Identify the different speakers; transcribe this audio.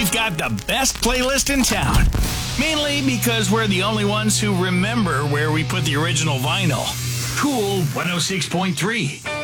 Speaker 1: we've got the best playlist in town. Mainly because we're the only ones who remember where we put the original vinyl. Cool 106.3.